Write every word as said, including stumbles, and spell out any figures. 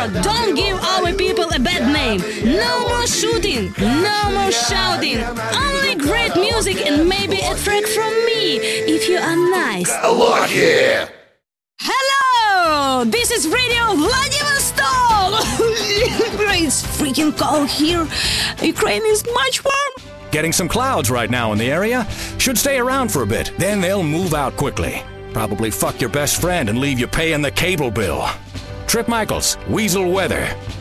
don't give our people a bad name. No more shooting, no more shouting. Only great music and maybe a track from me, if you are nice. A lot here. Hello! This is Radio Vladivostok! It's freaking cold here. Ukraine is much warm. Getting some clouds right now in the area. Should stay around for a bit, then they'll move out quickly. Probably fuck your best friend and leave you paying the cable bill. Trip Michaels, Weasel Weather.